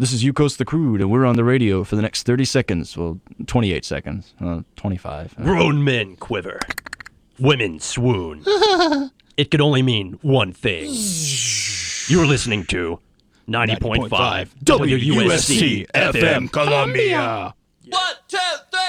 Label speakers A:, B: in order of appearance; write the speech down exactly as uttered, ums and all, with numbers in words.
A: This is Yukos the Crude, and we're on the radio for the next thirty seconds. Well, twenty-eight seconds. Uh, twenty-five.
B: Grown men quiver. Women swoon. It could only mean one thing. You're listening to ninety point five W U S C F M
C: Columbia.
D: One, two, three.